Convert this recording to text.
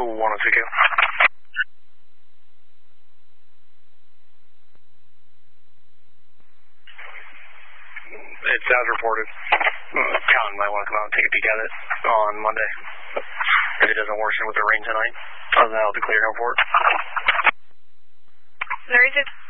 1032. It's as reported. County might want to come out and take a peek at it on Monday. If it doesn't worsen with the rain tonight, other than that, I'll declare an report. There is it.